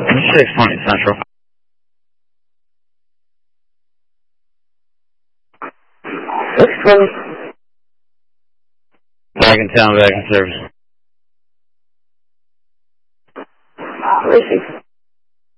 620 Central. Back in town, back in service. Receive.